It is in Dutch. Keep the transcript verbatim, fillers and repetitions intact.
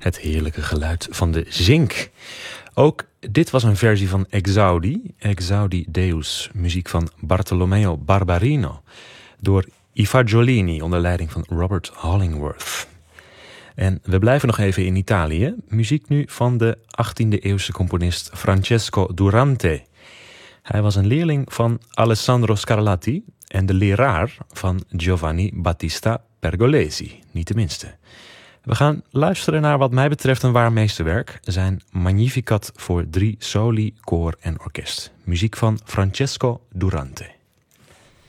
Het heerlijke geluid van de zink. Ook dit was een versie van Exaudi, Exaudi Deus, muziek van Bartolomeo Barbarino, door I Fagiolini onder leiding van Robert Hollingworth. En we blijven nog even in Italië. Muziek nu van de achttiende eeuwse componist Francesco Durante. Hij was een leerling van Alessandro Scarlatti en de leraar van Giovanni Battista Pergolesi, niet de minste. We gaan luisteren naar wat mij betreft een waar meesterwerk, zijn Magnificat voor drie soli, koor en orkest. Muziek van Francesco Durante.